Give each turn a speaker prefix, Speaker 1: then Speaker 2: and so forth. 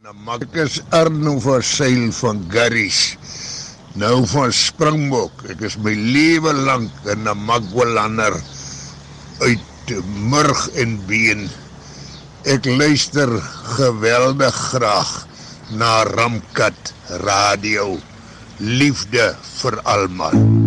Speaker 1: Ek is Arno van Seil van Garries, nou van Springbok. Ek is my lewe lang 'n Namakwa-lander uit murg en been. Ek luister geweldig graag na Ramkat Radio. Liefde vir almal.